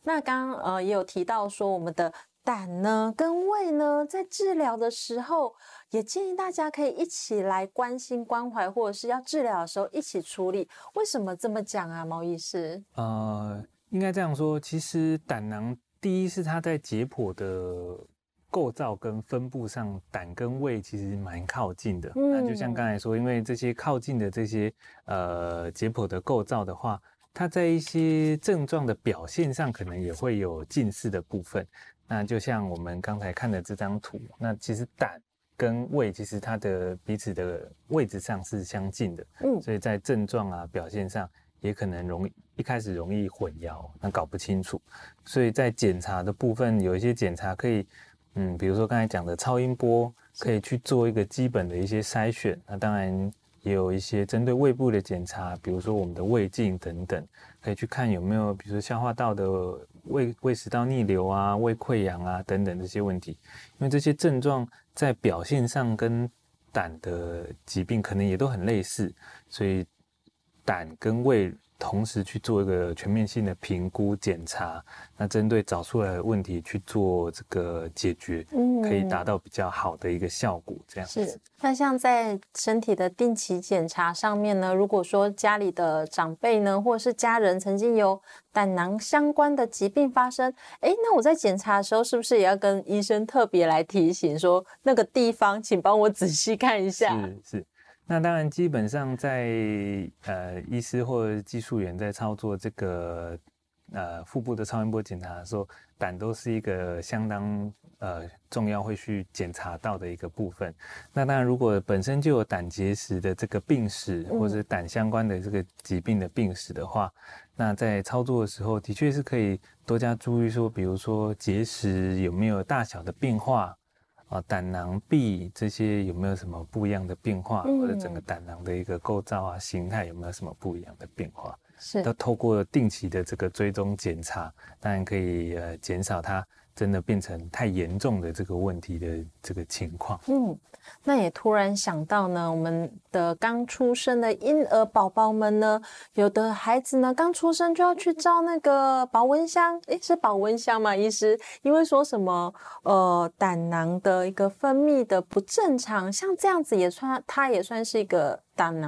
那刚刚也有提到说，我们的胆呢跟胃呢，在治疗的时候，也建议大家可以一起来关心关怀，或者是要治疗的时候一起处理。为什么这么讲啊，毛医师？ 应该这样说，其实胆囊第一是它在解剖的构造跟分布上，胆跟胃其实蛮靠近的。那就像刚才说，因为这些靠近的这些解剖的构造的话，它在一些症状的表现上可能也会有近似的部分。那就像我们刚才看的这张图，那其实胆跟胃其实它的彼此的位置上是相近的，所以在症状啊表现上也可能一开始容易混淆，那搞不清楚。所以在检查的部分，有一些检查可以，比如说刚才讲的超音波，可以去做一个基本的一些筛选。那当然也有一些针对胃部的检查，比如说我们的胃镜等等，可以去看有没有，比如说消化道的胃食道逆流啊、胃溃疡啊等等这些问题。因为这些症状在表现上跟胆的疾病可能也都很类似，所以胆跟胃同时去做一个全面性的评估检查，那针对找出来的问题去做这个解决，可以达到比较好的一个效果。这样子。 是，那像在身体的定期检查上面呢，如果说家里的长辈呢，或者是家人曾经有胆囊相关的疾病发生，那我在检查的时候是不是也要跟医生特别来提醒说，那个地方请帮我仔细看一下？ 是。那当然，基本上在医师或者技术员在操作这个腹部的超音波检查的时候，胆都是一个相当重要会去检查到的一个部分。那当然，如果本身就有胆结石的这个病史，或者胆相关的这个疾病的病史的话，那在操作的时候，的确是可以多加注意说，比如说结石有没有大小的变化。胆囊壁这些有没有什么不一样的变化，或者整个胆囊的一个构造啊、形态有没有什么不一样的变化？ 是， 都透过定期的这个追踪检查，当然可以减少它真的变成太严重的这个问题的这个情况。 那也突然想到呢，我们的刚出生的婴儿宝宝们呢，有的孩子呢刚出生就要去照那个保温箱，是保温箱吗？医师，因为说什么胆囊的一个分泌的不正常，像这样子它也算是一个胆囊